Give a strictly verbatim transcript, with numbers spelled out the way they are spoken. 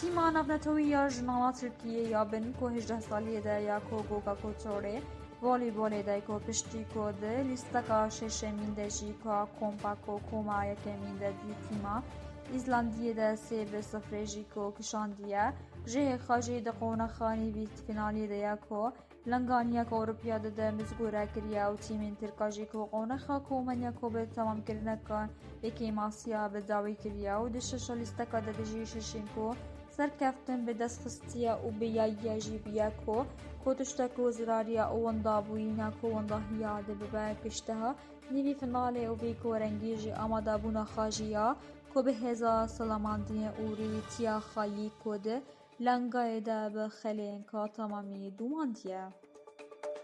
تیما نفنتوی یا جنانا ترکیه یا بن کو هجده سالیه ده یا کو گوگا کو چوره والیبال ده کو پشتی کو ده لیستکا ششمین ده جی کا کومپا کو کوما یکمین ده دی تیما ایزلندیه ده سه به صفر جی کو کشاندیه جه خاجی ده قونه خانی بیت فینالی ده یا کو لنگانیا کو اروپیا ده ده مزگوره کریا و تیمین ترکاجی کو قونه خا کو منیا کو به تمام کرنه کان یکی ماسیا به داوی کریا و ده شش لیستکا ده ده جی ششین کو سرکفتن به دست خستیا و به یایی جیبیا کو کتشتک و زراریا و وندابوینا کو ونداهیا ده ببه کشتها نیوی فناله و بیکو رنگیجی اما دابونا خاجیا کو به هزا سلاماندین اوری تیا خایی کو ده لنگای ده به خلین که تمامی دوماندیه.